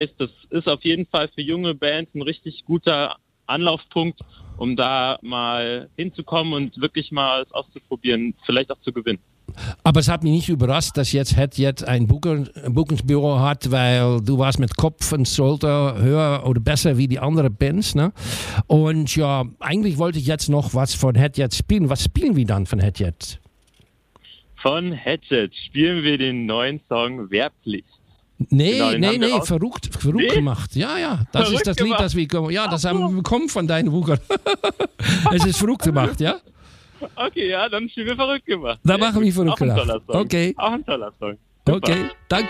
Das ist auf jeden Fall für junge Bands ein richtig guter Anlaufpunkt, um da mal hinzukommen und wirklich mal es auszuprobieren, vielleicht auch zu gewinnen. Aber es hat mich nicht überrascht, dass jetzt ein Buchungsbüro hat, weil du warst mit Kopf und Schulter höher oder besser wie die anderen Bands, ne? Und ja, eigentlich wollte ich jetzt noch was von Hatjet spielen. Was spielen wir dann von Hatjet? Von Hatjet spielen wir den neuen Song Wehrpflicht. Nee, verrückt gemacht. Ja, das verrückt ist das Lied, das wir haben wir bekommen von deinen Wuchern. Es ist verrückt gemacht, ja? Okay, ja, dann spielen wir verrückt gemacht. Dann machen wir verrückt gemacht. Okay. Auch ein toller Song. Super. Okay, danke.